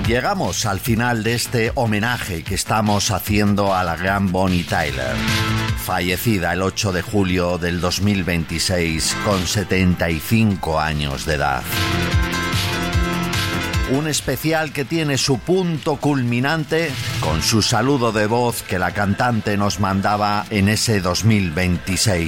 Llegamos al final de este homenaje que estamos haciendo a la gran Bonnie Tyler, fallecida el 8 de julio del 2026 con 75 años de edad. Un especial que tiene su punto culminante con su saludo de voz que la cantante nos mandaba en ese 2026.